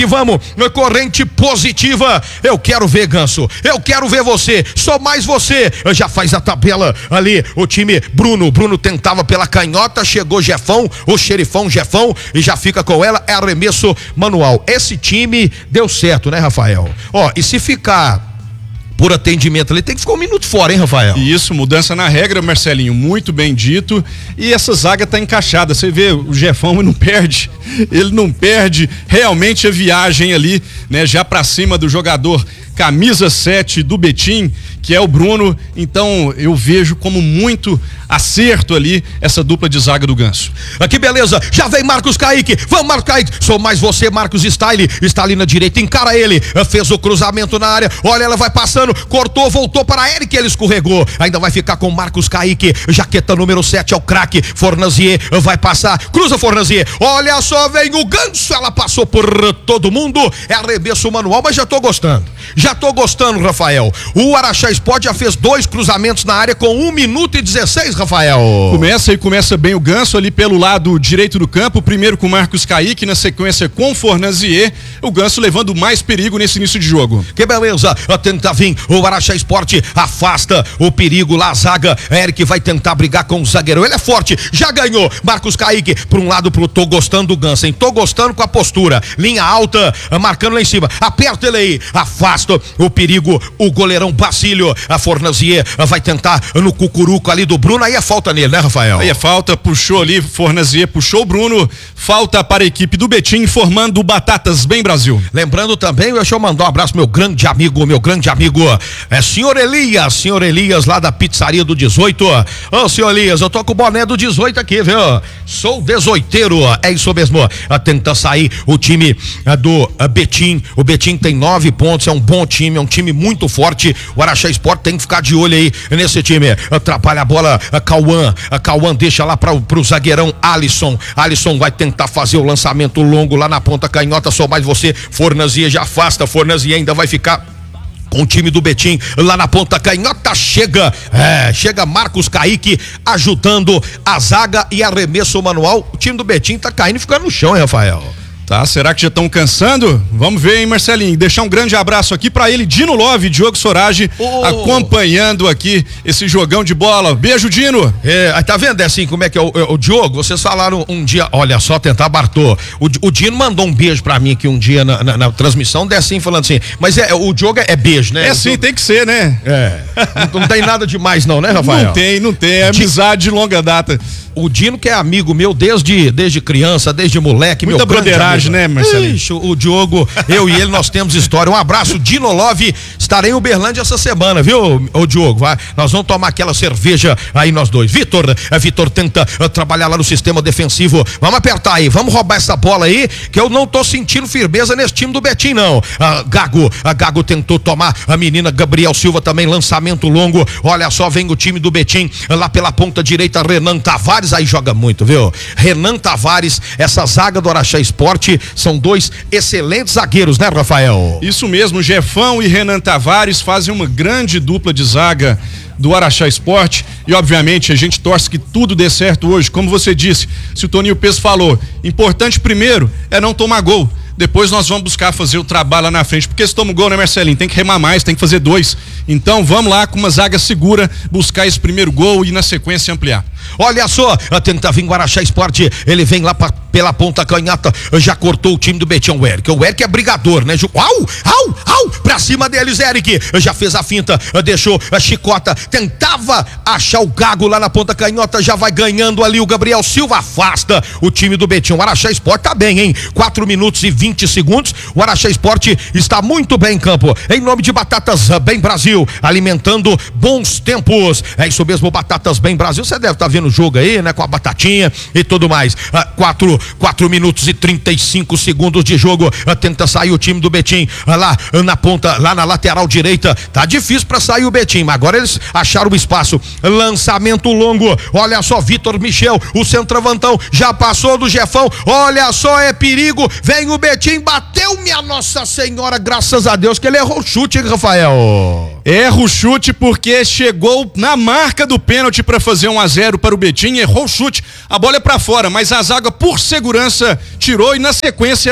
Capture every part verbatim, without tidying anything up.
E vamos, corrente positiva. Eu quero ver, Ganso. Eu quero ver você. Só mais você. Já faz a tabela ali. O time Bruno. Bruno tentava pela canhota. Chegou Jefão. O xerifão Jefão. E já fica com ela. É arremesso manual. Esse time deu certo, né, Rafael? Ó, e se ficar por atendimento, ele tem que ficar um minuto fora, hein, Rafael? Isso, mudança na regra, Marcelinho, muito bem dito. E essa zaga tá encaixada. Você vê, o Jefão não perde, ele não perde realmente a viagem ali, né? Já pra cima do jogador camisa sete do Betim, que é o Bruno. Então eu vejo como muito acerto ali essa dupla de zaga do Ganso. Aqui, beleza, já vem Marcos Kaique. Vamos, Marcos Kaique. Sou mais você, Marcos Style. Está ali na direita, encara ele. Fez o cruzamento na área. Olha, ela vai passando. Cortou, voltou para Eric. Ele escorregou. Ainda vai ficar com Marcos Kaique. Jaqueta número sete é o craque. Fornazier vai passar. Cruza Fornazier. Olha só, vem o Ganso. Ela passou por todo mundo. É arremesso manual, mas já tô gostando. Já tô gostando, Rafael. O Araxá Sport já fez dois cruzamentos na área com um minuto e dezesseis, Rafael. Começa e começa bem o Ganso ali pelo lado direito do campo, primeiro com Marcos Kaique, na sequência com Fornazier, o Ganso levando mais perigo nesse início de jogo. Que beleza, tenta vir o Araxá Sport, afasta o perigo lá, a zaga, Eric vai tentar brigar com o zagueiro, ele é forte, já ganhou, Marcos Kaique, por um lado, pro tô gostando do Ganso, hein? Tô gostando com a postura, linha alta, marcando lá em cima, aperta ele aí, afasta o perigo, o goleirão Basílio, a Fornazier vai tentar no cucuruco ali do Bruno, aí é falta nele, né, Rafael? Aí é falta, puxou ali, Fornazier puxou o Bruno, falta para a equipe do Betim, formando o Batatas Bem Brasil. Lembrando também, deixa eu mandar um abraço meu grande amigo, meu grande amigo, é senhor Elias, senhor Elias lá da pizzaria do dezoito. Ô, senhor Elias, eu tô com o boné do dezoito aqui, viu? Sou dezoiteiro, é isso mesmo. Tenta sair o time do Betim, o Betim tem nove pontos, é um bom time, é um time muito forte, o Araxá Sport tem que ficar de olho aí nesse time, atrapalha a bola, Cauã, Cauã deixa lá para o zagueirão Alisson, Alisson vai tentar fazer o lançamento longo lá na ponta canhota, só mais você, Fornazier já afasta, Fornazier ainda vai ficar com o time do Betim lá na ponta canhota, chega, é, chega Marcos Kaique ajudando a zaga e arremesso manual, o time do Betim tá caindo e ficando no chão, hein, Rafael? Tá, será que já estão cansando? Vamos ver, hein, Marcelinho? Deixar um grande abraço aqui pra ele, Dino Love, Diogo Sorage, oh. acompanhando aqui esse jogão de bola. Beijo, Dino. É, tá vendo assim como é que é o, o, o Diogo? Vocês falaram um dia, olha só, tentar Bartô. O, o Dino mandou um beijo pra mim aqui um dia na, na, na transmissão, assim, falando assim, mas é, o Diogo é, é beijo, né? É sim, tem que ser, né? É. Não, não tem nada demais não, né, Rafael? Não tem, não tem, é amizade de longa data. O Dino que é amigo meu desde, desde criança, desde moleque. Muita meu broderagem, né, Marcelinho? Ixi, o Diogo, eu e ele, nós temos história. Um abraço, Dino Love. Estarei em Uberlândia essa semana, viu, ô Diogo? Vai, nós vamos tomar aquela cerveja aí nós dois. Vitor, é, Vitor tenta uh, trabalhar lá no sistema defensivo. Vamos apertar aí, vamos roubar essa bola aí, que eu não tô sentindo firmeza nesse time do Betim, não. Uh, Gago, a Gago tentou tomar a menina Gabriel Silva também, lançamento longo. Olha só, vem o time do Betim lá pela ponta direita, Renan Tavares. Aí joga muito, viu? Renan Tavares, essa zaga do Araxá Sport, são dois excelentes zagueiros, né, Rafael? Isso mesmo, Jefão e Renan Tavares fazem uma grande dupla de zaga do Araxá Sport e obviamente a gente torce que tudo dê certo hoje, como você disse, se o Toninho Peso falou, importante primeiro é não tomar gol. Depois nós vamos buscar fazer o trabalho lá na frente, porque se toma um gol, né, Marcelinho? Tem que remar mais, tem que fazer dois. Então vamos lá com uma zaga segura, buscar esse primeiro gol e na sequência ampliar. Olha só, tenta vir o Araxá Sport, ele vem lá pra, pela ponta canhota, já cortou o time do Betim, o Eric. O Eric é brigador, né? Au, au, au, pra cima deles, Eric. Já fez a finta, deixou a chicota, tentava achar o Gago lá na ponta canhota, já vai ganhando ali o Gabriel Silva, afasta o time do Betim. O Araxá Sport tá bem, hein? quatro minutos e vinte segundos, o Araxá Sport está muito bem em campo, em nome de Batatas Bem Brasil, alimentando bons tempos. É isso mesmo, Batatas Bem Brasil, você deve estar vendo o jogo aí, né, com a batatinha e tudo mais. Ah, quatro, quatro minutos e trinta e cinco segundos de jogo, ah, tenta sair o time do Betim, ah, lá na ponta, lá na lateral direita, tá difícil para sair o Betim, mas agora eles acharam o espaço, lançamento longo, olha só, Vitor Michel, o centroavantão, já passou do Jefão, olha só, é perigo, vem o Betim, bateu, minha Nossa Senhora, graças a Deus que ele errou o chute, hein, Rafael? Erra o chute porque chegou na marca do pênalti para fazer um a zero para o Betim, errou o chute, a bola é para fora, mas a zaga por segurança tirou e na sequência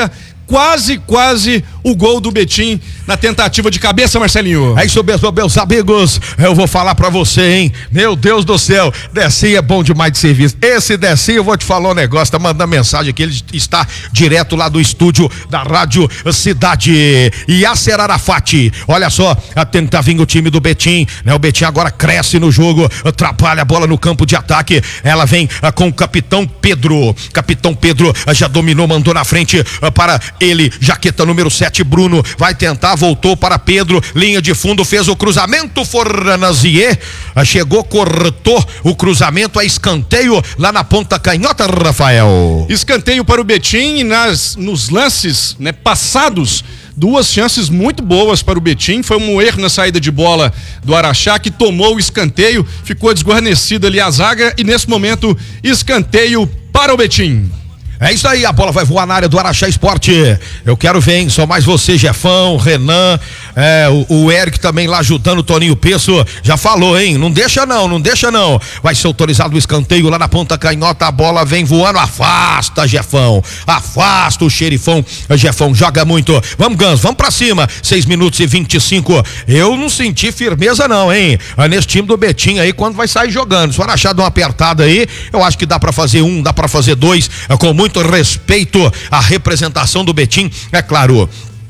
quase, quase o gol do Betim na tentativa de cabeça, Marcelinho. É isso mesmo, meus amigos, eu vou falar pra você, hein, meu Deus do céu, Decinho é bom demais de serviço. Esse Decinho, eu vou te falar um negócio, tá mandando mensagem aqui, ele está direto lá do estúdio da Rádio Cidade Yasser Arafat. Olha só, tenta vir o time do Betim, né? O Betim agora cresce no jogo, trabalha a bola no campo de ataque, ela vem com o capitão Pedro, capitão Pedro já dominou, mandou na frente para ele, jaqueta número sete, Bruno, vai tentar, voltou para Pedro, linha de fundo, fez o cruzamento, Fornazier, chegou, cortou o cruzamento, é escanteio lá na ponta canhota, Rafael. Escanteio para o Betim e nas, nos lances, né, passados, duas chances muito boas para o Betim, foi um erro na saída de bola do Araxá, que tomou o escanteio, ficou desguarnecido ali a zaga e nesse momento, escanteio para o Betim. É isso aí, a bola vai voar na área do Araxá Esporte. Eu quero ver, hein? Só mais você, Jefão, Renan, é, o, o Eric também lá ajudando o Toninho Peço. Já falou, hein? Não deixa não, não deixa não. Vai ser autorizado o escanteio lá na ponta canhota, a bola vem voando, afasta, Jefão. Afasta o xerifão, Jefão joga muito. Vamos, Ganso, vamos pra cima. seis minutos e vinte e cinco. Eu não senti firmeza não, hein? Nesse time do Betim aí, quando vai sair jogando. Se o Araxá dar uma apertada aí, eu acho que dá pra fazer um, dá pra fazer dois, com muito respeito à representação do Betim, é claro.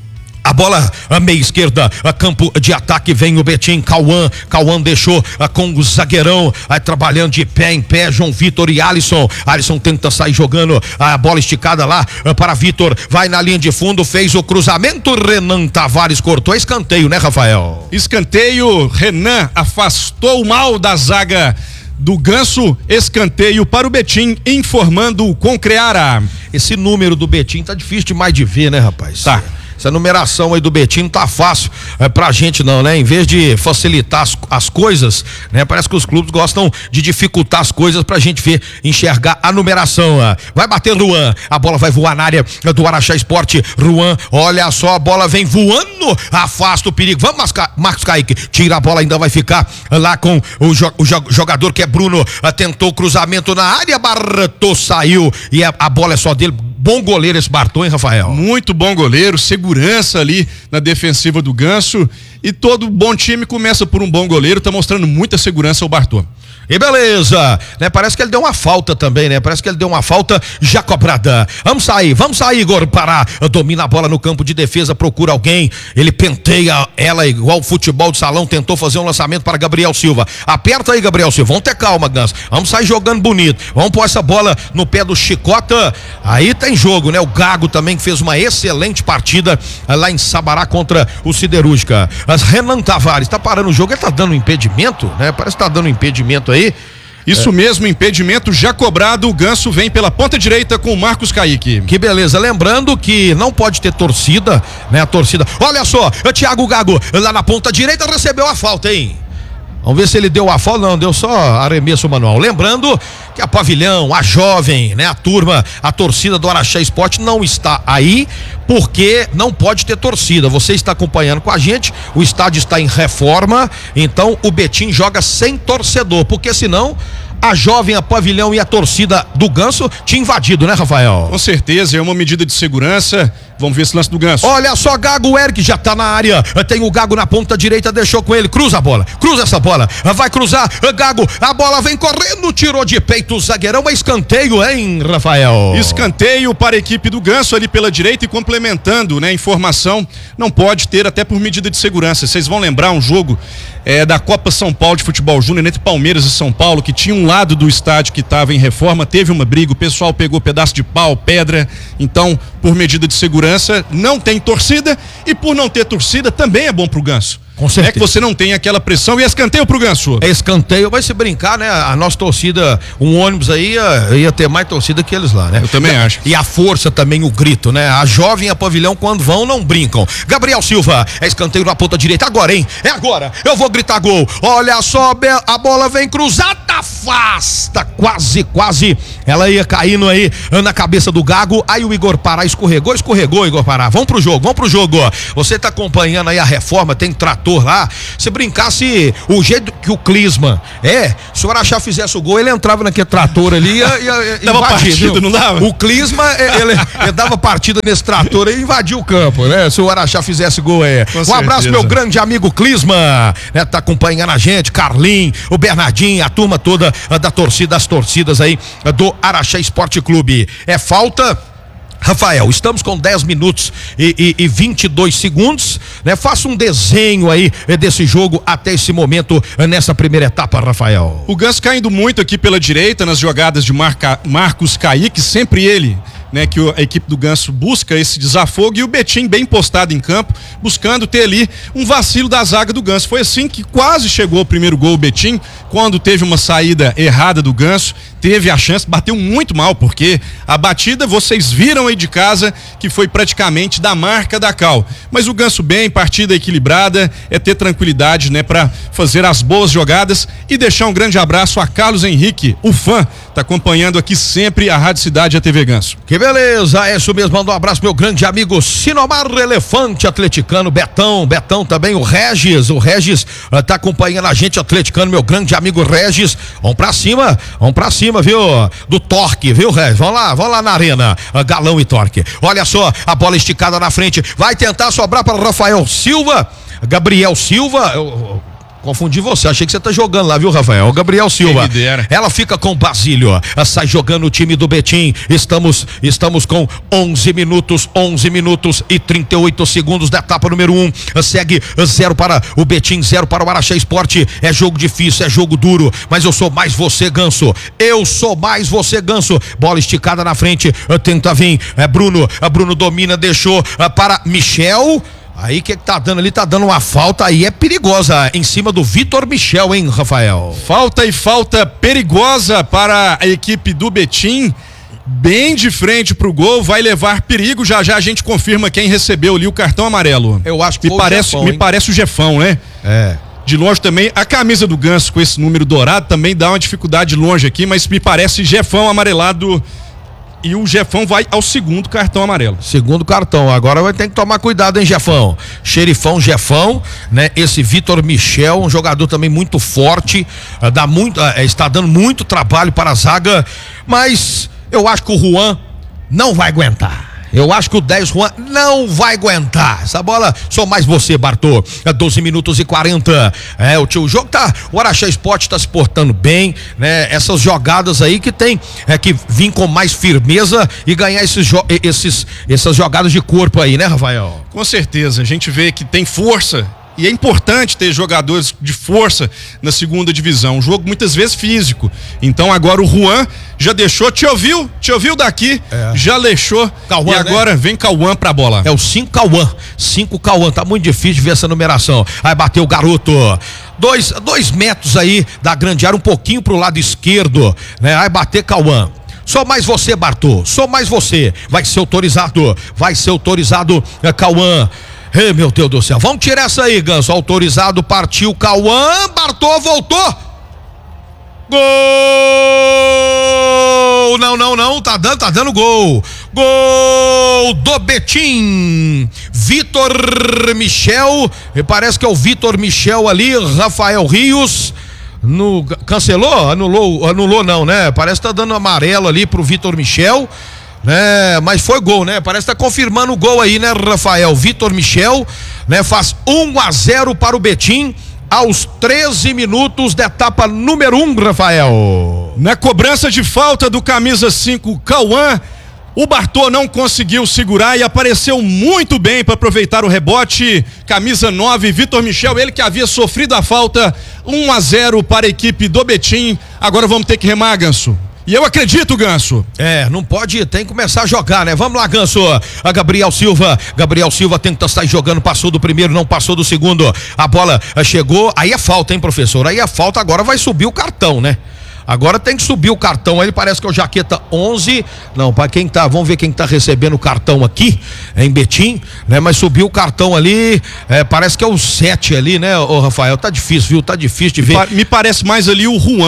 A bola, a meia esquerda, a campo de ataque, vem o Betim, Cauã, Cauã deixou a, com o zagueirão, aí, trabalhando de pé em pé, João Vitor e Alisson, Alisson tenta sair jogando, a bola esticada lá para Vitor, vai na linha de fundo, fez o cruzamento, Renan Tavares cortou, escanteio, né, Rafael? Escanteio, Renan afastou o mal da zaga do Ganso, escanteio para o Betim, informando o Concreara. Esse número do Betim tá difícil demais de ver, né, rapaz? Tá. Essa numeração aí do Betim não tá fácil é, pra gente não, né? Em vez de facilitar as, as coisas, né? Parece que os clubes gostam de dificultar as coisas pra gente ver, enxergar a numeração. Ó. Vai bater Ruan, a bola vai voar na área do Araxá Esporte. Ruan, olha só, a bola vem voando, afasta o perigo. Vamos, Marcos Kaique, tira a bola, ainda vai ficar lá com o, jo, o jogador que é Bruno, tentou o cruzamento na área, Bartô saiu e a, a bola é só dele. Bom goleiro esse Bartô, hein, Rafael? Muito bom goleiro, segurança ali na defensiva do Ganso, e todo bom time começa por um bom goleiro, tá mostrando muita segurança o Bartô. E beleza, né? Parece que ele deu uma falta também, né? Parece que ele deu uma falta já cobrada. Vamos sair, vamos sair, Igor Pará. Domina a bola no campo de defesa, procura alguém. Ele penteia ela igual o futebol de salão, tentou fazer um lançamento para Gabriel Silva. Aperta aí, Gabriel Silva. Vamos ter calma, Ganso. Vamos sair jogando bonito. Vamos pôr essa bola no pé do Chicota. Aí tem jogo, né? O Gago também que fez uma excelente partida lá em Sabará contra o Siderúrgica. As Renan Tavares tá parando o jogo, ele tá dando um impedimento, né? Parece que tá dando um impedimento aí. Isso é. mesmo, impedimento já cobrado, o Ganso vem pela ponta direita com o Marcos Kaique. Que beleza, lembrando que não pode ter torcida, né? A torcida, olha só, o Thiago Gago lá na ponta direita recebeu a falta, hein? Vamos ver se ele deu a falta, não, deu só arremesso manual. Lembrando que a Pavilhão, a Jovem, né, a turma, a torcida do Araxá Esporte não está aí porque não pode ter torcida. Você está acompanhando com a gente, o estádio está em reforma, então o Betim joga sem torcedor, porque senão a Jovem, a Pavilhão e a torcida do Ganso tinha invadido, né, Rafael? Com certeza, é uma medida de segurança. Vamos ver esse lance do Ganso. Olha só, Gago, o Eric já tá na área. Tem o Gago na ponta direita, deixou com ele. Cruza a bola, cruza essa bola. Vai cruzar, Gago, a bola vem correndo, tirou de peito o zagueirão. É escanteio, hein, Rafael? Escanteio para a equipe do Ganso ali pela direita e complementando, né? Informação, não pode ter até por medida de segurança. Vocês vão lembrar um jogo é, da Copa São Paulo de Futebol Júnior entre Palmeiras e São Paulo, que tinha um lado do estádio que estava em reforma, teve uma briga, o pessoal pegou pedaço de pau, pedra. Então, por medida de segurança, não tem torcida, e por não ter torcida também é bom pro Ganso. Com certeza. É que você não tem aquela pressão, e escanteio pro Ganso. É escanteio, vai se brincar, né? A nossa torcida, um ônibus aí ia, ia ter mais torcida que eles lá, né? Eu também e, acho. E a força também, o grito, né? A Jovem e a Pavilhão, quando vão, não brincam. Gabriel Silva, é escanteio na ponta direita, agora, hein? É agora, eu vou gritar gol. Olha só, a bola vem cruzada, afasta, quase, quase, ela ia caindo aí na cabeça do Gago, aí o Igor Pará escorregou, escorregou, Igor Pará, vamos pro jogo, vamos pro jogo, você tá acompanhando aí a reforma, tem trator lá, se brincasse o jeito que o Klinsmann é, se o Araxá fizesse o gol, ele entrava naquele trator ali e ia, ia dava invadir, partida, viu? não dava? O Klinsmann, ele, ele dava partida nesse trator e invadia o campo, né, se o Araxá fizesse gol aí. Com um certeza. Abraço, meu grande amigo Klinsmann, né, tá acompanhando a gente, Carlinhos, o Bernardinho, a turma toda uh, da torcida, as torcidas aí uh, do Araxá Esporte Clube. É falta, Rafael, estamos com dez minutos e, e, e vinte e dois segundos, né? Faça um desenho aí eh, desse jogo até esse momento, eh, nessa primeira etapa, Rafael. O Ganso caindo muito aqui pela direita nas jogadas de Marca, Marcos Kaique, sempre ele, né, que a equipe do Ganso busca esse desafogo, e o Betim bem postado em campo, buscando ter ali um vacilo da zaga do Ganso. Foi assim que quase chegou o primeiro gol o Betim, quando teve uma saída errada do Ganso, teve a chance, bateu muito mal, porque a batida vocês viram aí de casa que foi praticamente da marca da Cal. Mas o Ganso bem, partida equilibrada, é ter tranquilidade, né, para fazer as boas jogadas, e deixar um grande abraço a Carlos Henrique, o fã, tá acompanhando aqui sempre a Rádio Cidade e a T V Ganso. Que beleza, é isso mesmo, manda um abraço meu grande amigo Sinomar Elefante atleticano, Betão, Betão também, o Regis, o Regis uh, tá acompanhando a gente, atleticano, meu grande amigo Regis, vamos pra cima, vamos pra cima, viu, do Torque, viu, Regis, vamos lá, vamos lá na arena, uh, Galão e Torque, olha só, a bola esticada na frente, vai tentar sobrar para Rafael Silva, Gabriel Silva, eu, eu, confundi você, achei que você tá jogando lá, viu, Rafael? O Gabriel Silva. Ela fica com o Basílio, sai jogando o time do Betim. Estamos, estamos com onze minutos, onze minutos e trinta e oito segundos da etapa número um. Segue zero para o Betim, zero para o Araxá Esporte. É jogo difícil, é jogo duro, mas eu sou mais você, Ganso. Eu sou mais você, Ganso. Bola esticada na frente, tenta vir, é Bruno, Bruno domina, deixou para Michel. Aí o que que tá dando ali? Tá dando uma falta aí, é perigosa, em cima do Vitor Michel, hein, Rafael? Falta e falta perigosa para a equipe do Betim, bem de frente pro gol, vai levar perigo, já já a gente confirma quem recebeu ali o cartão amarelo. Eu acho que me parece, o Jefão, me parece o Jefão, né? É. De longe também, a camisa do Ganso com esse número dourado também dá uma dificuldade longe aqui, mas me parece Jefão amarelado. E o Jefão vai ao segundo cartão amarelo. Segundo cartão, agora vai ter que tomar cuidado, hein, Jefão? Xerifão, Jefão, né? Esse Vitor Michel, um jogador também muito forte, uh, dá muito, uh, está dando muito trabalho para a zaga, mas eu acho que o Juan não vai aguentar. Eu acho que o dez Juan não vai aguentar. Essa bola, só mais você, Bartô. É doze minutos e quarenta. É, o tio, o jogo tá, o Araxá Esporte tá se portando bem, né? Essas jogadas aí que tem, é que vir com mais firmeza e ganhar esses, esses, essas jogadas de corpo aí, né, Rafael? Com certeza, a gente vê que tem força. E é importante ter jogadores de força na segunda divisão. Um jogo muitas vezes físico. Então agora o Juan já deixou, te ouviu? Te ouviu daqui? É. Já deixou. Cauã, e agora, né? Vem Cauã pra bola. É o cinco Cauã. cinco Cauã. Tá muito difícil de ver essa numeração. Aí bateu o garoto. Dois, dois metros aí da grande área, um pouquinho pro lado esquerdo, né? Aí bater Cauã. Só mais você, Bartô. Só mais você. Vai ser autorizado. Vai ser autorizado, é, Cauã. Ei, meu Deus do céu, vamos tirar essa aí, Ganso. Autorizado, partiu Cauã, Bartô, voltou. Gol! Não, não, não, tá dando, tá dando gol. Gol do Betim. Vitor Michel, e parece que é o Vitor Michel ali, Rafael Rios. No, cancelou? Anulou? Anulou não, né? Parece que tá dando amarelo ali pro Vitor Michel. Né, mas foi gol, né? Parece que tá confirmando o gol aí, né, Rafael? Vitor Michel, né? Faz um a zero para o Betim aos treze minutos da etapa número um, Rafael. Na cobrança de falta do camisa cinco, Cauã, o Bartô não conseguiu segurar e apareceu muito bem para aproveitar o rebote. Camisa nove, Vitor Michel, ele que havia sofrido a falta. um a zero para a equipe do Betim. Agora vamos ter que remar, Ganso. E eu acredito, Ganso. É, não pode, tem que começar a jogar, né? Vamos lá, Ganso. A Gabriel Silva. Gabriel Silva tenta estar jogando, passou do primeiro, não passou do segundo. A bola chegou, aí é falta, hein, professor? Aí é falta, agora vai subir o cartão, né? Agora tem que subir o cartão, aí parece que é o Jaqueta onze, não, para quem tá, vamos ver quem tá recebendo o cartão aqui, é em Betim, né, mas subiu o cartão ali, é, parece que é o sete ali, né, ô Rafael, tá difícil, viu, tá difícil de ver. Me parece mais ali o Juan,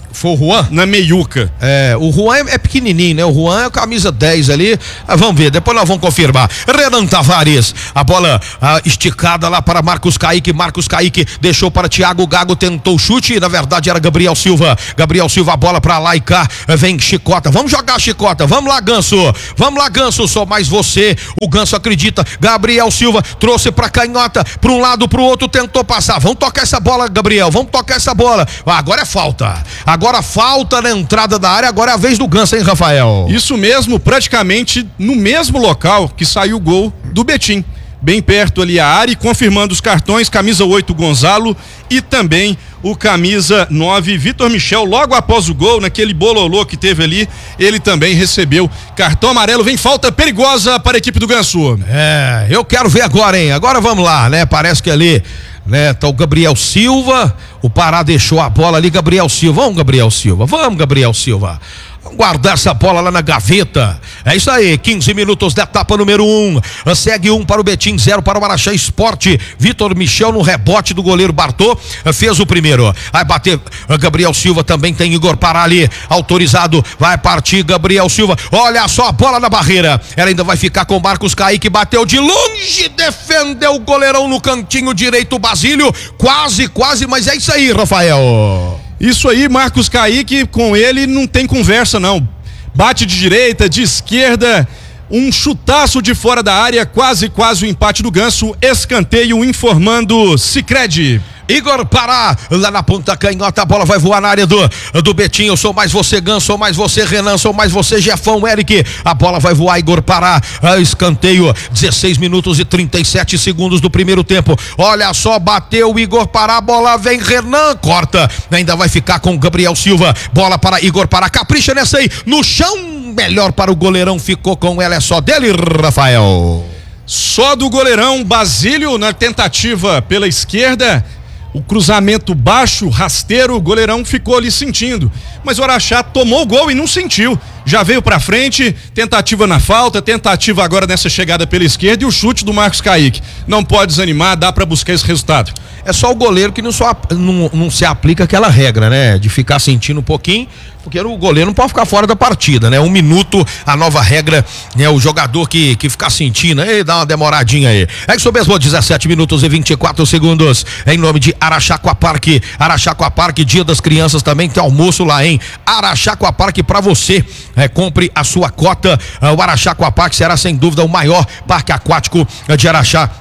Foi o Juan? Na meiuca. É, o Juan é, é pequenininho, né? O Juan é camisa dez ali. Ah, vamos ver, depois nós vamos confirmar. Renan Tavares, a bola ah, esticada lá para Marcos Kaique. Marcos Kaique deixou para Thiago Gago, tentou o chute. Na verdade era Gabriel Silva. Gabriel Silva, a bola para lá e cá. Vem Chicota. Vamos jogar, Chicota. Vamos lá, Ganso. Vamos lá, Ganso. Só mais você. O Ganso acredita. Gabriel Silva trouxe para canhota, para um lado, para o outro, tentou passar. Vamos tocar essa bola, Gabriel. Vamos tocar essa bola. Ah, agora é falta. Agora falta na entrada da área, agora é a vez do Ganso, hein, Rafael? Isso mesmo, praticamente no mesmo local que saiu o gol do Betim. Bem perto ali a área, e confirmando os cartões, camisa oito, Gonzalo, e também o camisa nove, Vitor Michel. Logo após o gol, naquele bololô que teve ali, ele também recebeu cartão amarelo. Vem falta perigosa para a equipe do Ganso. É, eu quero ver agora, hein? Agora vamos lá, né? Parece que ali, né, tá o Gabriel Silva, o Pará deixou a bola ali, Gabriel Silva. Vamos, Gabriel Silva, vamos, Gabriel Silva. Vamos guardar essa bola lá na gaveta. É isso aí, quinze minutos da etapa número um. Segue um para o Betim, zero para o Araxá Esporte. Vitor Michel no rebote do goleiro Bartô, fez o primeiro. Vai bater Gabriel Silva, também tem Igor Pará ali, autorizado. Vai partir Gabriel Silva. Olha só a bola na barreira. Ela ainda vai ficar com Marcos Kaique, bateu de longe, defendeu o goleirão no cantinho direito, o Basílio. Quase, quase, mas é isso aí, Rafael. Isso aí, Marcos Kaique, com ele não tem conversa não. Bate de direita, de esquerda, um chutaço de fora da área, quase, quase o empate do Ganso. Escanteio informando Sicredi. Igor Pará, lá na ponta canhota, a bola vai voar na área do, do Betim. Eu sou mais você, Ganso, sou mais você, Renan, sou mais você, Jefão, Eric. A bola vai voar, Igor Pará, escanteio, dezesseis minutos e trinta e sete segundos do primeiro tempo. Olha só, bateu o Igor Pará, a bola vem, Renan, corta, ainda vai ficar com Gabriel Silva. Bola para Igor Pará, capricha nessa aí, no chão, melhor para o goleirão, ficou com ela, é só dele, Rafael. Só do goleirão, Basílio na tentativa pela esquerda. O cruzamento baixo, rasteiro, o goleirão ficou ali sentindo. Mas o Araxá tomou o gol e não sentiu. Já veio pra frente, tentativa na falta, tentativa agora nessa chegada pela esquerda e o chute do Marcos Kaique. Não pode desanimar, dá pra buscar esse resultado. É só o goleiro que não, só, não, não se aplica aquela regra, né? De ficar sentindo um pouquinho, porque o goleiro não pode ficar fora da partida, né? Um minuto, a nova regra, né? O jogador que, que ficar sentindo, aí dá uma demoradinha aí. É isso mesmo, dezessete minutos e vinte e quatro segundos, em nome de Araxaquaparque. Araxaquaparque, dia das crianças também, tem almoço lá, hein? Araxaquaparque pra você, é, compre a sua cota. O Araxaquaparque será sem dúvida o maior parque aquático de Araxá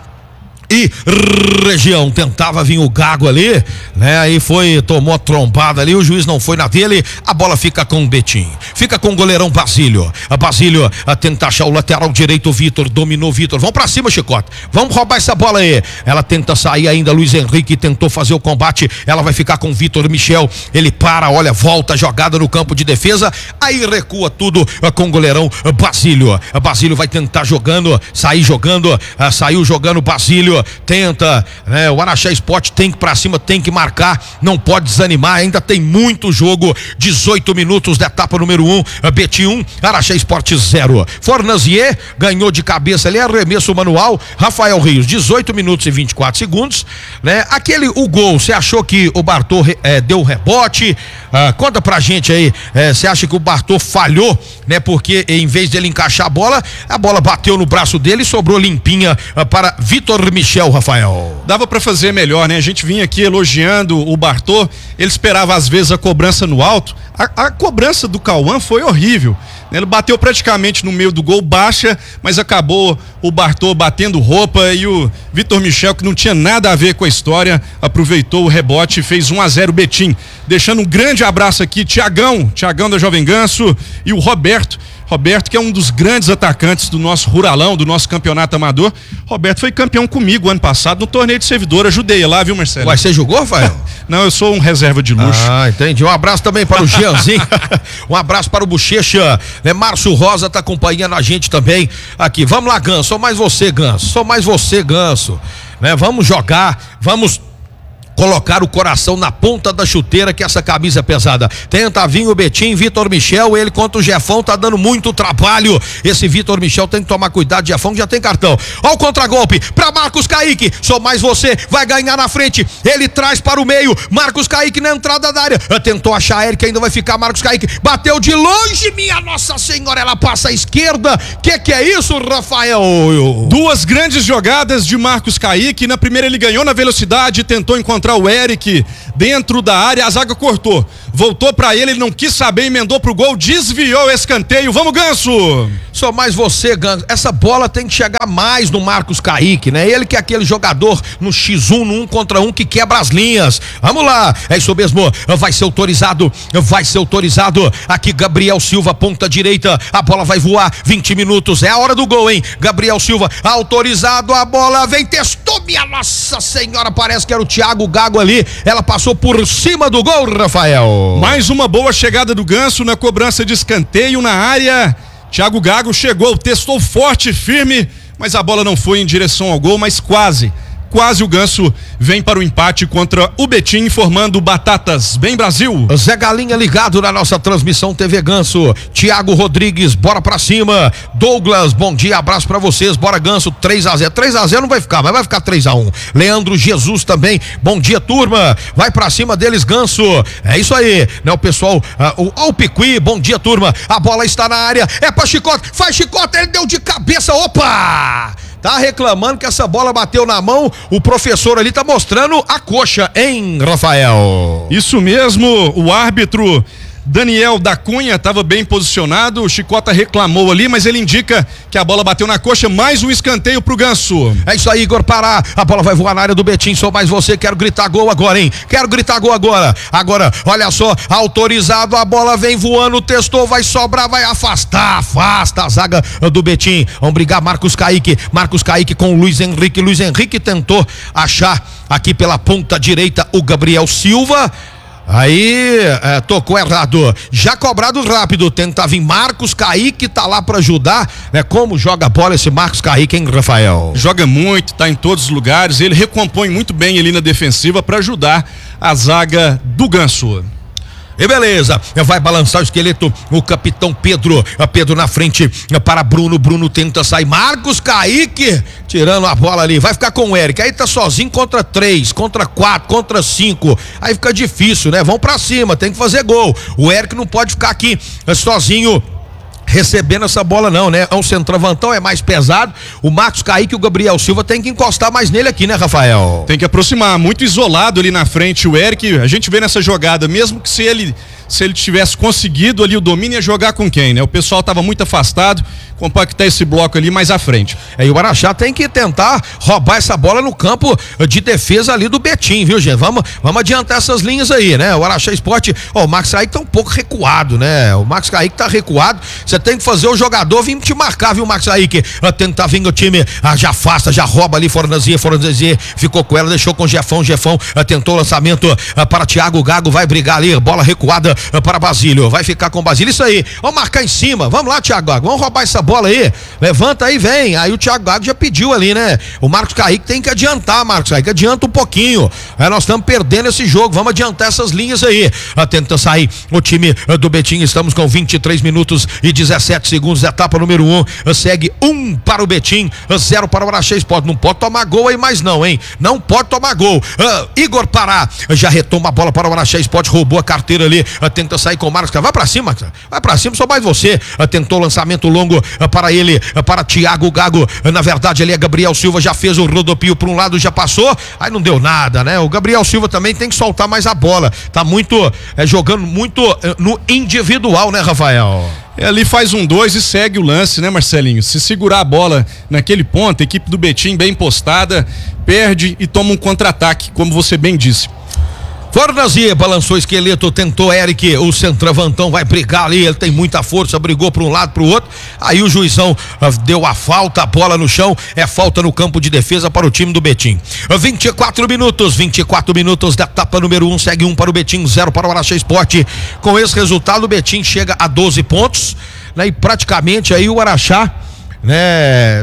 e região. Tentava vir o Gago ali, né? Aí foi, tomou a trombada ali, o juiz não foi na dele, a bola fica com o Betim, fica com o goleirão Basílio. A Basílio a tenta achar o lateral direito, Vitor, dominou Vitor, vamos pra cima, Chicota, vamos roubar essa bola aí. Ela tenta sair ainda, Luiz Henrique tentou fazer o combate, ela vai ficar com Vitor Michel, ele para, olha, volta, jogada no campo de defesa, aí recua tudo com o goleirão Basílio. A Basílio vai tentar jogando, sair jogando, saiu jogando Basílio, tenta, né? O Araxá Esporte tem que ir pra cima, tem que marcar, não pode desanimar, ainda tem muito jogo. Dezoito minutos da etapa número um, Betim um, Araxá Esporte zero. Fornazier ganhou de cabeça ali, arremesso manual. Rafael Rios, dezoito minutos e vinte e quatro segundos, né? Aquele, o gol, você achou que o Bartô é, deu rebote? Ah, conta pra gente aí, você é, acha que o Bartô falhou, né? Porque em vez dele encaixar a bola, a bola bateu no braço dele e sobrou limpinha ah, para Vitor Michel. Rafael, dava pra fazer melhor, né? A gente vinha aqui elogiando o Bartô, ele esperava às vezes a cobrança no alto. A, a cobrança do Cauã foi horrível, ele bateu praticamente no meio do gol, baixa, mas acabou o Bartô batendo roupa e o Vitor Michel, que não tinha nada a ver com a história, aproveitou o rebote e fez um a zero Betim. Deixando um grande abraço aqui, Tiagão, Tiagão da Jovem Ganso, e o Roberto, Roberto, que é um dos grandes atacantes do nosso Ruralão, do nosso campeonato amador. Roberto foi campeão comigo ano passado no torneio de servidor, ajudei lá, viu, Marcelo? Ué, você jogou, Rafael? Não, eu sou um reserva de luxo. Ah, entendi. Um abraço também para o Jeanzinho, um abraço para o Bochecha, né? Márcio Rosa tá acompanhando a gente também aqui. Vamos lá, Ganso, sou mais você, Ganso, sou mais você, Ganso, né? Vamos jogar, vamos colocar o coração na ponta da chuteira, que essa camisa é pesada. Tenta vir o Betim, Vitor Michel, ele contra o Jefão, tá dando muito trabalho. Esse Vitor Michel tem que tomar cuidado, Jefão que já tem cartão. Ó o contragolpe pra Marcos Kaique, só mais você, vai ganhar na frente, ele traz para o meio, Marcos Kaique na entrada da área, tentou achar Eric, ainda vai ficar Marcos Kaique, bateu de longe, minha Nossa Senhora, ela passa à esquerda, que que é isso, Rafael? Duas grandes jogadas de Marcos Kaique, na primeira ele ganhou na velocidade, tentou encontrar o Eric dentro da área, a zaga cortou, voltou pra ele, ele não quis saber, emendou pro gol, desviou o escanteio, vamos Ganso! Só mais você, Ganso, essa bola tem que chegar mais no Marcos Kaique, né? Ele que é aquele jogador no xis um, no um contra um, que quebra as linhas. Vamos lá, é isso mesmo, vai ser autorizado, vai ser autorizado, aqui Gabriel Silva, ponta direita, a bola vai voar, vinte minutos, é a hora do gol, hein? Gabriel Silva, autorizado, a bola vem, testou, minha Nossa Senhora, parece que era o Thiago Gago ali, ela passou por cima do gol, Rafael. Mais uma boa chegada do Ganso na cobrança de escanteio na área, Thiago Gago chegou, testou forte, firme, mas a bola não foi em direção ao gol, mas quase. Quase o Ganso vem para o empate contra o Betim, informando Batatas. Bem, Brasil. Zé Galinha ligado na nossa transmissão T V Ganso. Tiago Rodrigues, bora pra cima. Douglas, bom dia, abraço pra vocês. Bora Ganso, três a zero. três a zero não vai ficar, mas vai ficar três a um. Leandro Jesus também, bom dia, turma. Vai pra cima deles, Ganso. É isso aí, né? O pessoal, uh, o Alpiqui, bom dia, turma. A bola está na área, é pra Chicote. Faz Chicote, ele deu de cabeça, opa! Tá reclamando que essa bola bateu na mão, o professor ali tá mostrando a coxa, hein, Rafael? Isso mesmo, o árbitro Daniel da Cunha estava bem posicionado, o Chicota reclamou ali, mas ele indica que a bola bateu na coxa, mais um escanteio pro Ganso. É isso aí, Igor Pará, a bola vai voar na área do Betim, sou mais você, quero gritar gol agora, hein? Quero gritar gol agora, agora, olha só, autorizado, a bola vem voando, testou, vai sobrar, vai afastar, afasta a zaga do Betim, vamos brigar, Marcos Kaique, Marcos Kaique com o Luiz Henrique, Luiz Henrique tentou achar aqui pela ponta direita o Gabriel Silva. Aí, é, tocou errado, já cobrado rápido, tenta vir Marcos Kaique, tá lá pra ajudar, né? Como joga a bola esse Marcos Kaique, hein, Rafael? Joga muito, tá em todos os lugares, ele recompõe muito bem ali na defensiva pra ajudar a zaga do Ganso. E beleza, vai balançar o esqueleto, o capitão Pedro, Pedro na frente para Bruno, Bruno tenta sair, Marcos Kaique, tirando a bola ali, vai ficar com o Eric, aí tá sozinho contra três, contra quatro, contra cinco, aí fica difícil, né? Vão pra cima, tem que fazer gol, o Eric não pode ficar aqui sozinho recebendo essa bola não, né? É um centroavantão, é mais pesado, o Marcos Kaique e o Gabriel Silva tem que encostar mais nele aqui, né, Rafael? Tem que aproximar, muito isolado ali na frente o Eric, a gente vê nessa jogada, mesmo que se ele se ele tivesse conseguido ali o domínio, ia jogar com quem, né? O pessoal tava muito afastado, compactar esse bloco ali mais à frente. É, e o Araxá tem que tentar roubar essa bola no campo de defesa ali do Betim, viu, gente? Vamos, vamos adiantar essas linhas aí, né? O Araxá Esporte, ó, o Marcos Kaique tá um pouco recuado, né? O Marcos Kaique tá recuado, você tem que fazer o jogador vir te marcar, viu, Marcos Kaique? Tentar vir o time, ah, já afasta, já rouba ali, Fornazier, Fornazier ficou com ela, deixou com o Jefão, Jefão ah, tentou o lançamento ah, para Thiago Gago, vai brigar ali, bola recuada ah, para Basílio, vai ficar com Basílio, isso aí, vamos marcar em cima, vamos lá, Thiago Gago, vamos roubar essa bola aí, levanta aí, vem, aí o Thiago Gago já pediu ali, né? O Marcos Kaique tem que adiantar, Marcos Kaique, adianta um pouquinho, é, nós estamos perdendo esse jogo, vamos adiantar essas linhas aí, ah, tenta sair o time ah, do Betim, estamos com vinte e três minutos e dezessete segundos, etapa número um, ah, segue um para o Betim, ah, zero para o Araxá Esporte, não pode tomar gol aí mais não, hein? Não pode tomar gol, ah, Igor Pará, já retoma a bola para o Araxá Esporte, roubou a carteira ali, ah, tenta sair com o Marcos, vai pra cima, vai pra cima, só mais você, ah, tentou lançamento longo ah, para ele, ah, para Thiago Gago, ah, na verdade ali é Gabriel Silva, já fez o rodopio para um lado, já passou, aí não deu nada, né? O Gabriel Silva também tem que soltar mais a bola, tá muito, é, jogando muito é, no individual, né, Rafael? É, ali faz um dois e segue o lance, né, Marcelinho? Se segurar a bola naquele ponto, a equipe do Betim bem postada, perde e toma um contra-ataque, como você bem disse. Fornazier balançou o esqueleto, tentou Eric, o centroavantão vai brigar ali, ele tem muita força, brigou para um lado, para o outro, aí o juizão uh, deu a falta, a bola no chão, é falta no campo de defesa para o time do Betim. vinte e quatro minutos, vinte e quatro minutos da etapa número um, segue um para o Betim, zero para o Araxá Esporte. Com esse resultado o Betim chega a doze pontos, né? E praticamente aí o Araxá, né,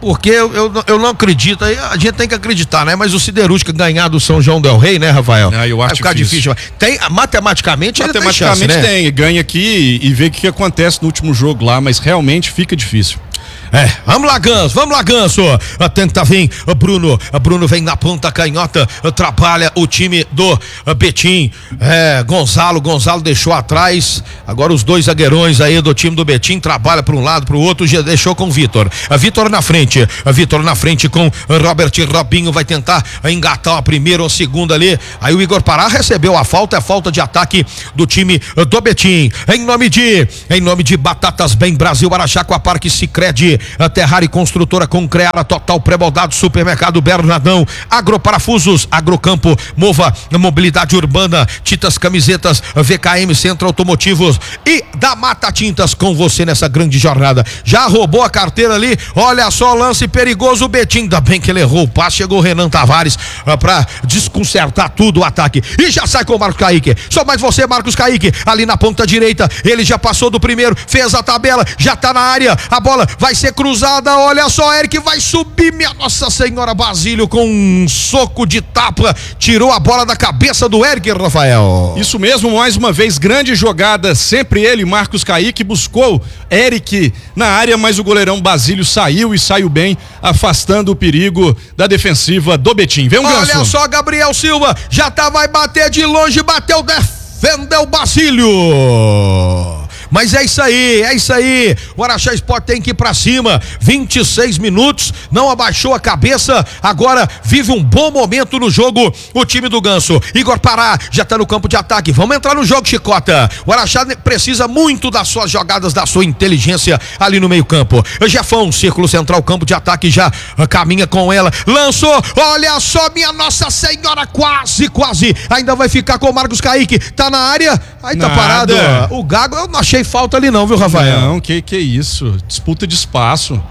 porque eu, eu, eu não acredito, aí a gente tem que acreditar, né? Mas o Siderúrgica ganhar do São João del Rei, né, Rafael? Ah, eu acho vai ficar difícil. difícil. Tem, matematicamente, matematicamente tem, chance, tem, né? ganha aqui e vê o que acontece no último jogo lá, mas realmente fica difícil. É, vamos lá, Ganso, vamos lá, Ganso. Tenta vir, Bruno. Bruno vem na ponta canhota, trabalha o time do Betim. É, Gonzalo, Gonzalo deixou atrás. Agora os dois zagueirões aí do time do Betim trabalha para um lado, para o outro, já deixou com o Vitor. A Vitor na frente, a Vitor na frente com Robert Robinho, vai tentar engatar a primeira ou a segunda ali. Aí o Igor Pará recebeu a falta, é falta de ataque do time do Betim. Em nome de, em nome de Batatas Bem Brasil, Araxá com a Parque Sicredi, a Terrari Construtora com Creara Total, Pré-Moldado, Supermercado Bernardão, Agroparafusos, Agrocampo, Mova Mobilidade Urbana, Titas Camisetas, V K M Centro Automotivos e da Mata Tintas com você nessa grande jornada. Já roubou a carteira ali, olha só, lance perigoso, o Betim, ainda bem que ele errou o passe, chegou o Renan Tavares uh, pra desconcertar tudo o ataque e já sai com o Marcos Kaique. Só mais você, Marcos Kaique, ali na ponta direita, ele já passou do primeiro, fez a tabela, já tá na área, a bola vai ser cruzada, olha só, Eric vai subir, minha Nossa Senhora, Basílio com um soco de tapa, tirou a bola da cabeça do Eric, Rafael. Isso mesmo, mais uma vez, grande jogada, sempre ele, Marcos Kaique, buscou Eric na área, mas o goleirão Basílio saiu e saiu bem, afastando o perigo da defensiva do Betim. Vem um ganso. Olha só, Gabriel Silva, já tá, vai bater de longe, bateu, defendeu Basílio. Mas é isso aí, é isso aí. O Araxá Sport tem que ir pra cima. vinte e seis minutos, não abaixou a cabeça. Agora vive um bom momento no jogo. O time do Ganso. Igor Pará já tá no campo de ataque. Vamos entrar no jogo, Chicota. O Araxá precisa muito das suas jogadas, da sua inteligência ali no meio-campo. Jefão, círculo central, campo de ataque, já caminha com ela. Lançou, olha só, minha Nossa Senhora, quase, quase. Ainda vai ficar com o Marcos Kaique. Tá na área, aí tá Nada. parado. O Gago, eu não achei falta ali não, viu, Rafael? Não, que que isso, disputa de espaço,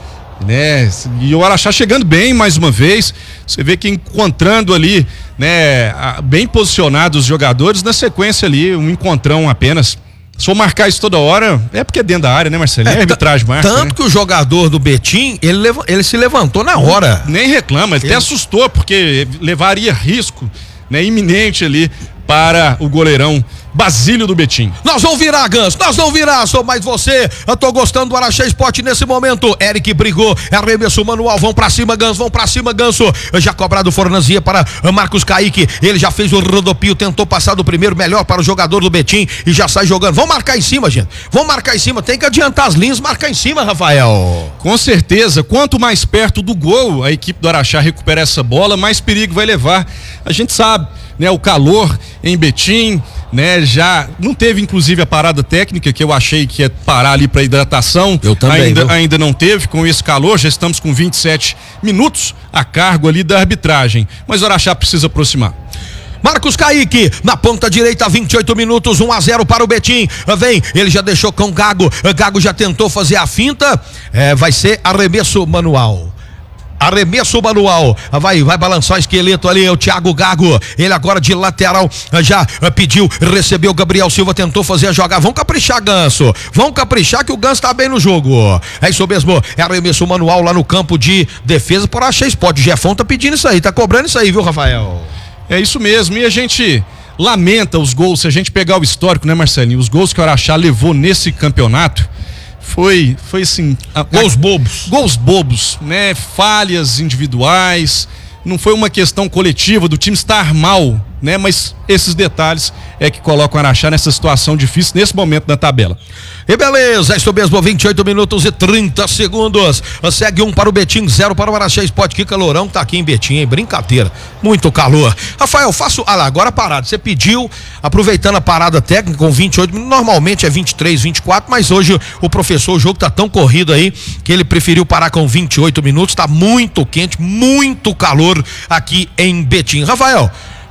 né, e o Araxá chegando bem mais uma vez, você vê que encontrando ali, né, bem posicionados os jogadores, na sequência ali, um encontrão apenas. Se for marcar isso toda hora, é porque é dentro da área, né, Marcelo? É, é arbitragem marca, tanto né? que o jogador do Betim, ele, lev ele se levantou na hora. Nem reclama, ele, ele até assustou, porque levaria risco, né, iminente ali para o goleirão Basílio do Betim. Nós vamos virar, Ganso, nós vamos virar, sou mais você. Eu tô gostando do Araxá Sport nesse momento. Eric brigou, arremesso manual, vão pra cima, Ganso, vão pra cima, Ganso. Já cobrado Fornazia para Marcos Kaique, ele já fez o rodopio, tentou passar do primeiro, melhor para o jogador do Betim e já sai jogando. Vamos marcar em cima, gente, vamos marcar em cima, tem que adiantar as linhas, marcar em cima, Rafael. Com certeza, quanto mais perto do gol a equipe do Araxá recuperar essa bola, mais perigo vai levar. A gente sabe, né, o calor em Betim, né, já não teve inclusive a parada técnica que eu achei que ia parar ali para hidratação. Eu também. Ainda, ainda não teve com esse calor, já estamos com vinte e sete minutos a cargo ali da arbitragem, mas o Araxá precisa aproximar. Marcos Kaique, na ponta direita, vinte e oito minutos, um a zero para o Betim. Vem, ele já deixou com o Gago, Gago já tentou fazer a finta, é, vai ser arremesso manual. Arremesso manual, vai, vai balançar o esqueleto ali, o Thiago Gago, ele agora de lateral, já pediu, recebeu, Gabriel Silva tentou fazer a jogada, vão caprichar, Ganso, vão caprichar que o Ganso tá bem no jogo, é isso mesmo, é arremesso manual lá no campo de defesa por Araxá Sport. Jefão tá pedindo isso aí, tá cobrando isso aí, viu, Rafael? É isso mesmo, e a gente lamenta os gols, se a gente pegar o histórico, né, Marcelinho, os gols que o Araxá levou nesse campeonato, Foi, foi assim... A, gols a, bobos. Gols bobos, né? Falhas individuais, não foi uma questão coletiva do time estar mal, né? Mas esses detalhes é que colocam o Araxá nessa situação difícil, nesse momento da tabela. E beleza, isso mesmo, vinte e oito minutos e trinta segundos. Segue um para o Betim, zero para o Araxá Sport. Que calorão tá aqui em Betim, hein? Brincadeira. Muito calor. Rafael, faço. Ah lá, agora parado. Você pediu, aproveitando a parada técnica com vinte e oito minutos. Normalmente é vinte e três, vinte e quatro, mas hoje o professor, o jogo tá tão corrido aí que ele preferiu parar com vinte e oito minutos. Tá muito quente, muito calor aqui em Betim. Rafael,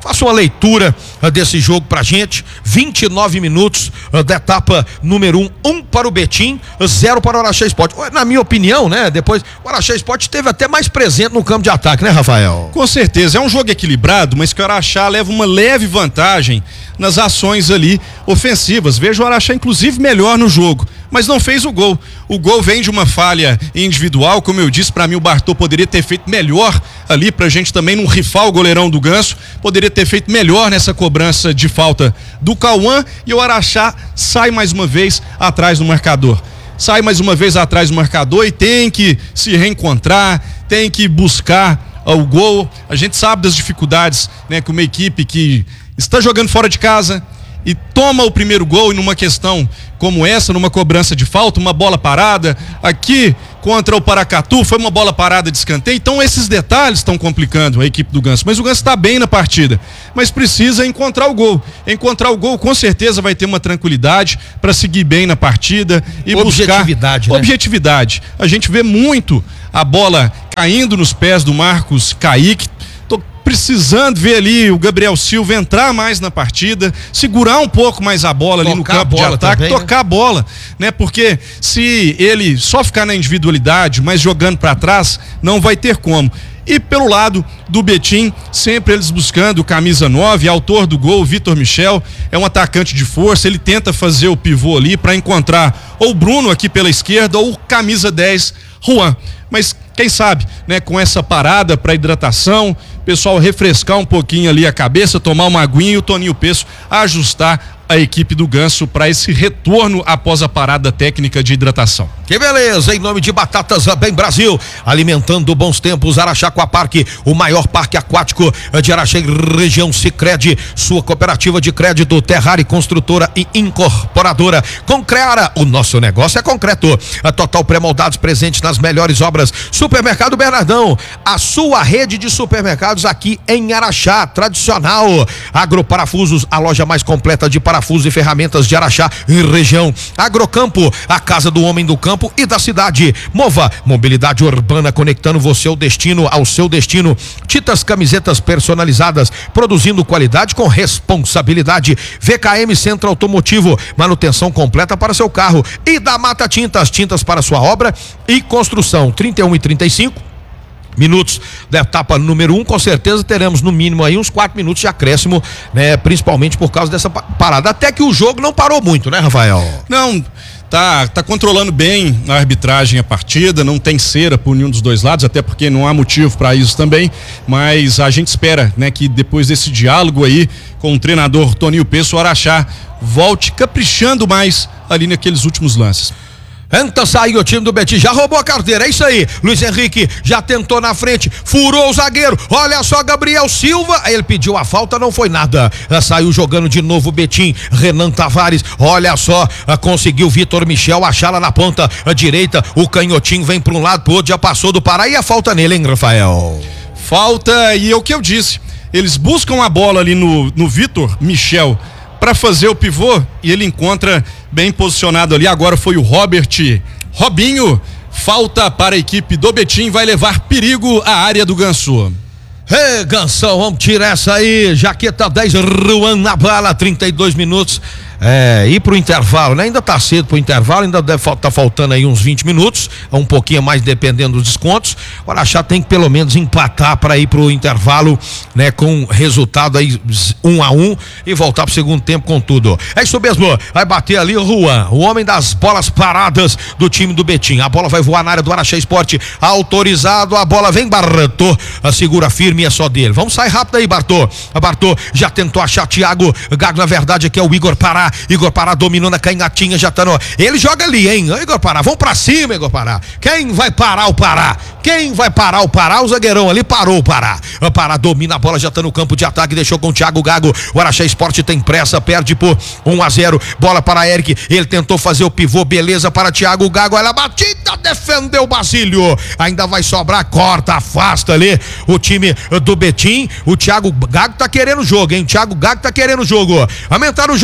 Faça uma leitura uh, desse jogo pra gente. vinte e nove minutos uh, da etapa número um. Um para o Betim, zero para o Araxá Esporte. Na minha opinião, né? Depois, o Araxá Esporte esteve até mais presente no campo de ataque, né, Rafael? Com certeza. É um jogo equilibrado, mas que o Araxá leva uma leve vantagem nas ações ali ofensivas. Vejo o Araxá, inclusive, melhor no jogo, mas não fez o gol. O gol vem de uma falha individual, como eu disse, para mim o Bartô poderia ter feito melhor ali, pra gente também não rifar o goleirão do Ganso, poderia ter feito melhor nessa cobrança de falta do Cauã, e o Araxá sai mais uma vez atrás do marcador. Sai mais uma vez atrás do marcador e tem que se reencontrar, tem que buscar o gol. A gente sabe das dificuldades, né, que uma equipe que está jogando fora de casa e toma o primeiro gol, e numa questão como essa, numa cobrança de falta, uma bola parada, aqui contra o Paracatu foi uma bola parada de escanteio. Então esses detalhes estão complicando a equipe do Ganso, mas o Ganso está bem na partida, mas precisa encontrar o gol. Encontrar o gol com certeza vai ter uma tranquilidade para seguir bem na partida e objetividade, buscar né? objetividade. A gente vê muito a bola caindo nos pés do Marcos Kaique. Tô precisando ver ali o Gabriel Silva entrar mais na partida, segurar um pouco mais a bola ali tocar no campo de ataque, também, tocar né? a bola, né? Porque se ele só ficar na individualidade, mas jogando para trás, não vai ter como. E pelo lado do Betim, sempre eles buscando o camisa nove, autor do gol, Vitor Michel, é um atacante de força, ele tenta fazer o pivô ali para encontrar ou o Bruno aqui pela esquerda ou o camisa dez, Juan. Mas quem sabe, né, com essa parada para hidratação, pessoal refrescar um pouquinho ali a cabeça, tomar uma aguinha e o Toninho Peço ajustar a equipe do Ganso para esse retorno após a parada técnica de hidratação. Que beleza, em nome de Batatas Bem Brasil, alimentando bons tempos. Araxá Aquaparque, o maior parque aquático de Araxá e região. Sicredi, sua cooperativa de crédito, Terrari Construtora e Incorporadora. Concreara, o nosso negócio é concreto. A Total Pré-Moldados, presente nas melhores obras. Supermercado Bernardão, a sua rede de supermercados aqui em Araxá, tradicional. Agroparafusos, a loja mais completa de parafusos e ferramentas de Araxá e região. Agrocampo, a casa do homem do campo e da cidade. Mova, mobilidade urbana, conectando você ao destino, ao seu destino. Titas camisetas personalizadas, produzindo qualidade com responsabilidade. V K M Centro Automotivo, manutenção completa para seu carro. E da Mata Tintas, tintas para sua obra e construção. trinta e um e trinta e cinco minutos da etapa número um, com certeza teremos no mínimo aí uns quatro minutos de acréscimo, né? Principalmente por causa dessa parada. Até que o jogo não parou muito, né, Rafael? Não, tá, tá controlando bem a arbitragem a partida, não tem cera por nenhum dos dois lados, até porque não há motivo para isso também, mas a gente espera, né, que depois desse diálogo aí com o treinador Toninho Peço, o Araxá volte caprichando mais ali naqueles últimos lances. Então saiu o time do Betim, já roubou a carteira, é isso aí. Luiz Henrique já tentou na frente, furou o zagueiro, olha só Gabriel Silva, ele pediu a falta, não foi nada, saiu jogando de novo o Betim. Renan Tavares, olha só, conseguiu Vitor Michel achar lá na ponta direita, o canhotinho vem para um lado, pro outro, já passou do Pará, e a falta nele, hein, Rafael? Falta, e é o que eu disse, eles buscam a bola ali no, no Vitor Michel para fazer o pivô e ele encontra bem posicionado ali. Agora foi o Robert Robinho. Falta para a equipe do Betim, vai levar perigo à área do Ganso. Ei, Gansão, vamos tirar essa aí. Jaqueta dez, Ruan na bala, trinta e dois minutos. É, ir pro intervalo, né? Ainda tá cedo pro intervalo, ainda deve tá faltando aí uns vinte minutos, um pouquinho mais dependendo dos descontos. O Araxá tem que pelo menos empatar para ir pro intervalo, né? Com resultado aí um a um e voltar pro segundo tempo com tudo. É isso mesmo, vai bater ali o Juan, o homem das bolas paradas do time do Betim. A bola vai voar na área do Araxá Esporte, autorizado, a bola vem, Bartô, segura firme e é só dele. Vamos sair rápido aí, Bartô. A Bartô já tentou achar Thiago Gago, na verdade aqui é o Igor Pará. Igor Pará dominou na canhotinha, já tá no... Ele joga ali, hein? Igor Pará, vamos pra cima, Igor Pará. Quem vai parar o Pará? Quem vai parar o Pará? O zagueirão ali parou o Pará. O Pará domina a bola, já tá no campo de ataque, deixou com o Thiago Gago. O Araxá Esporte tem pressa, perde por um a zero. Bola para Eric, ele tentou fazer o pivô, beleza para Thiago Gago. Olha a batida, defendeu o Basílio. Ainda vai sobrar, corta, afasta ali o time do Betim. O Thiago Gago tá querendo o jogo, hein? O Thiago Gago tá querendo o jogo. Aumentaram o jogo também, chegou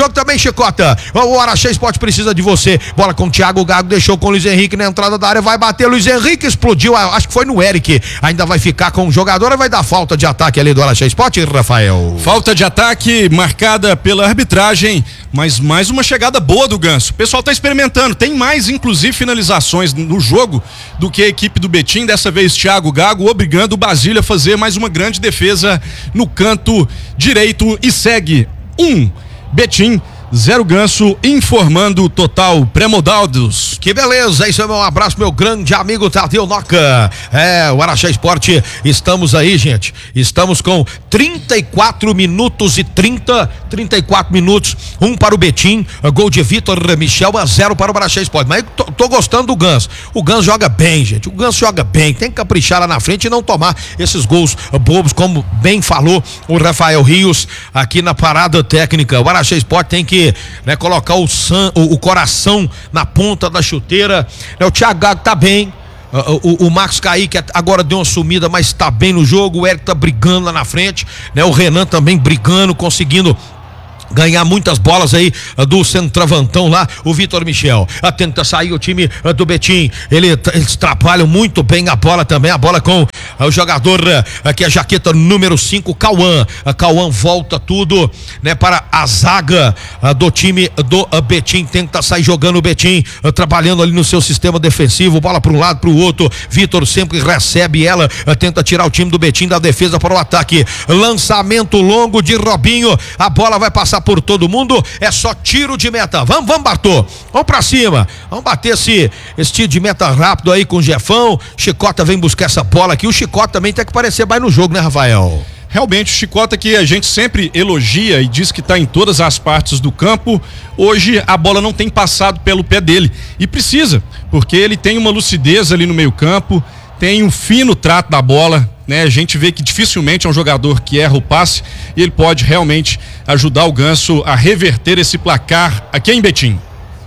Chicota. O Araxá Sport precisa de você. Bola com o Thiago Gago, deixou com o Luiz Henrique na entrada da área, vai bater, Luiz Henrique explodiu, acho que foi no Eric, ainda vai ficar com o jogador, vai dar falta de ataque ali do Araxá Sport, Rafael. Falta de ataque marcada pela arbitragem, mas mais uma chegada boa do Ganso. O pessoal tá experimentando, tem mais inclusive finalizações no jogo do que a equipe do Betim, dessa vez Thiago Gago obrigando o Basílio a fazer mais uma grande defesa no canto direito e segue um Betim, zero Ganso, informando o total pré-modaldos. Que beleza, isso é um abraço, meu grande amigo Tadeu Noca. É, o Araxá Sport, estamos aí, gente, estamos com trinta e quatro minutos e trinta, trinta e quatro minutos, um para o Betim, gol de Vitor Michel, a zero para o Araxá Sport, mas tô, tô gostando do Ganso, o Ganso joga bem, gente, o Ganso joga bem, tem que caprichar lá na frente e não tomar esses gols bobos, como bem falou o Rafael Rios aqui na parada técnica. O Araxá Sport tem que Né, colocar o, san, o, o coração na ponta da chuteira, né, o Thiago Gago tá bem, o, o, o Marcos Kaique agora deu uma sumida, mas tá bem no jogo, o Eric tá brigando lá na frente, né, o Renan também brigando, conseguindo ganhar muitas bolas aí do centroavantão lá, o Vitor Michel. Tenta sair o time do Betim. Ele, eles trabalham muito bem a bola também. A bola com o jogador que é a jaqueta número cinco, Cauã. A Cauã volta tudo, né, para a zaga do time do Betim. Tenta sair jogando o Betim, trabalhando ali no seu sistema defensivo. Bola para um lado, para o outro. Vitor sempre recebe ela. Tenta tirar o time do Betim da defesa para o ataque. Lançamento longo de Robinho. A bola vai passar por todo mundo, é só tiro de meta. Vamos, vamos, Bartô, vamos pra cima, vamos bater esse, esse tiro de meta rápido aí com o Jefão. Chicota vem buscar essa bola aqui, o Chicota também tem que aparecer mais no jogo, né, Rafael? Realmente o Chicota, que a gente sempre elogia e diz que está em todas as partes do campo, hoje a bola não tem passado pelo pé dele e precisa, porque ele tem uma lucidez ali no meio campo, tem um fino trato da bola, né? A gente vê que dificilmente é um jogador que erra o passe e ele pode realmente ajudar o Ganso a reverter esse placar aqui em Betim.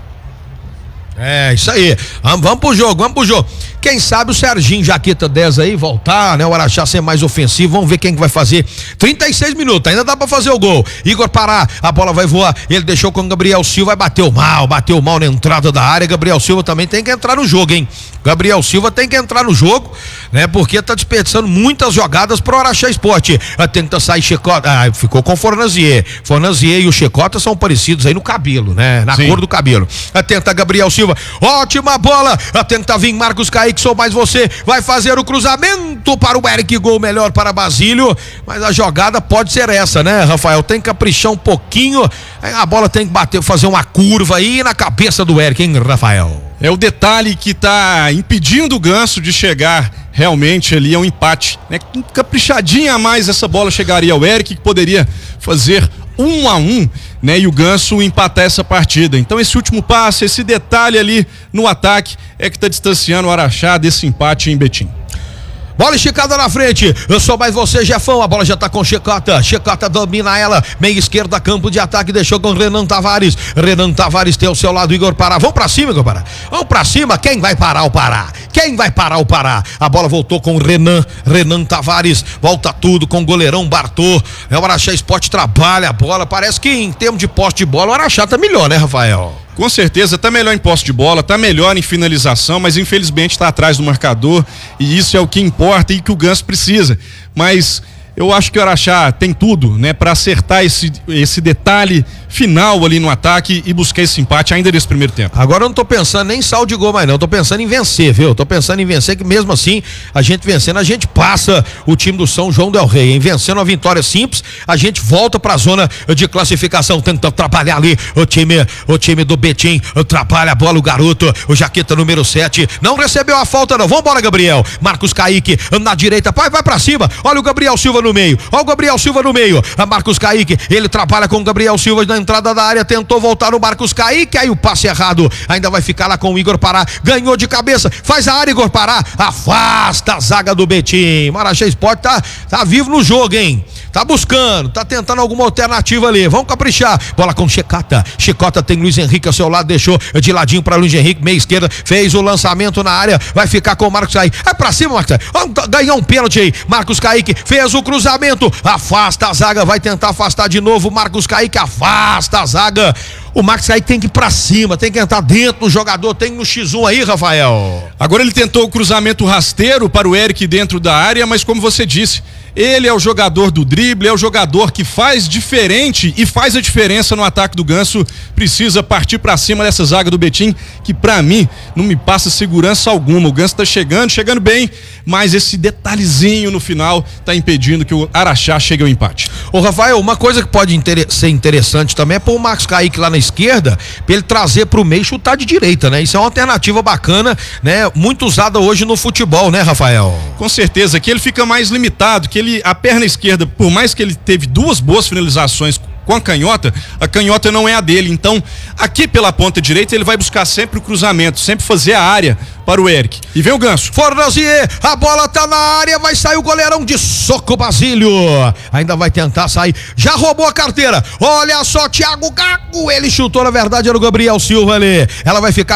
É, isso aí. Vamos, vamos pro jogo, vamos pro jogo. Quem sabe o Serginho Jaqueta dez aí voltar, né? O Araxá ser mais ofensivo. Vamos ver quem que vai fazer. trinta e seis minutos, ainda dá pra fazer o gol. Igor Pará, a bola vai voar. Ele deixou com o Gabriel Silva, bateu mal, bateu mal na entrada da área. Gabriel Silva também tem que entrar no jogo, hein? Gabriel Silva tem que entrar no jogo, né? Porque tá desperdiçando muitas jogadas pro Araxá Sport. Tenta sair Chicota. Ah, ficou com o Fornazier. Fornazier e o Chicota são parecidos aí no cabelo, né? Na Sim. cor do cabelo. Tenta Gabriel Silva. Ótima bola. Tenta vir Marcos Kaique, sou mais você. Vai fazer o cruzamento para o Eric, gol melhor para Basílio. Mas a jogada pode ser essa, né, Rafael? Tem que caprichar um pouquinho. A bola tem que bater, fazer uma curva aí na cabeça do Eric, hein, Rafael? É o detalhe que está impedindo o Ganso de chegar realmente ali a um empate, né? Caprichadinha a mais essa bola chegaria ao Eric, que poderia fazer um a um, né? E o Ganso empatar essa partida. Então esse último passe, esse detalhe ali no ataque é que está distanciando o Araxá desse empate em Betim. Bola esticada na frente, eu sou mais você, Jefão, a bola já tá com Chicota, Chicota domina ela, meia esquerda, campo de ataque, deixou com Renan Tavares, Renan Tavares tem ao seu lado Igor Pará, vamos pra cima, Igor Pará, vamos pra cima, quem vai parar o Pará? Quem vai parar o Pará? A bola voltou com Renan, Renan Tavares, volta tudo com o goleirão Bartô, é o Araxá Sport trabalha a bola, parece que em termos de posse de bola o Araxá tá melhor, né, Rafael? Com certeza, tá melhor em posse de bola, tá melhor em finalização, mas infelizmente tá atrás do marcador e isso é o que importa e que o Ganso precisa. Mas eu acho que o Araxá tem tudo, né, para acertar esse, esse detalhe final ali no ataque e buscar esse empate ainda nesse primeiro tempo. Agora eu não tô pensando nem em saldo de gol mais não, eu tô pensando em vencer, viu? Eu tô pensando em vencer, que mesmo assim, a gente vencendo, a gente passa o time do São João del Rei, hein? Vencendo uma vitória simples, a gente volta pra zona de classificação, tenta trabalhar ali o time, o time do Betim, trabalha a bola o garoto, o jaqueta número sete, não recebeu a falta não, vambora Gabriel, Marcos Kaique na direita, vai, vai pra cima, olha o Gabriel Silva no meio, olha o Gabriel Silva no meio, a Marcos Kaique, ele trabalha com o Gabriel Silva na entrada da área, tentou voltar no Marcos Kaique, aí o passe errado, ainda vai ficar lá com o Igor Pará, ganhou de cabeça, faz a área Igor Pará, afasta a zaga do Betim, Araxá Sport tá, tá vivo no jogo, hein? Tá buscando, tá tentando alguma alternativa ali, vamos caprichar, bola com Chicota, Chicota tem Luiz Henrique ao seu lado, deixou de ladinho pra Luiz Henrique, meia esquerda, fez o lançamento na área, vai ficar com o Marcos Kaique, é pra cima Marcos Kaique, vamos ganhar um pênalti aí, Marcos Kaique fez o cruzamento, afasta a zaga, vai tentar afastar de novo, Marcos Kaique afasta a zaga, O Max aí tem que ir pra cima, tem que entrar dentro do jogador, tem no xis um aí, Rafael. Agora ele tentou o cruzamento rasteiro para o Eric dentro da área, mas como você disse, ele é o jogador do drible, é o jogador que faz diferente e faz a diferença no ataque do Ganso. Precisa partir pra cima dessa zaga do Betim, que pra mim não me passa segurança alguma. O Ganso tá chegando, chegando bem, mas esse detalhezinho no final tá impedindo que o Araxá chegue ao empate. Ô Rafael, uma coisa que pode inter- ser interessante também é pôr o Marcos Kaique lá na esquerda, pra ele trazer pro meio e chutar de direita, né? Isso é uma alternativa bacana, né? Muito usada hoje no futebol, né, Rafael? Com certeza, que ele fica mais limitado, que ele, a perna esquerda, por mais que ele teve duas boas finalizações com a canhota, a canhota não é a dele. Então, aqui pela ponta direita, ele vai buscar sempre o cruzamento, sempre fazer a área para o Eric. E vem o Ganso. Fornazier, a bola tá na área, vai sair o goleirão de soco, Basílio. Ainda vai tentar sair. Já roubou a carteira. Olha só, Thiago Gago, ele chutou, na verdade era o Gabriel Silva ali. Ela vai ficar